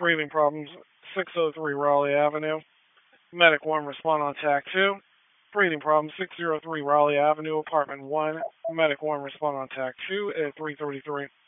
Breathing problems, 603 Raleigh Avenue. Medic 1, respond on TAC 2. Breathing problems, 603 Raleigh Avenue, apartment 1. Medic 1, respond on TAC 2 at 333.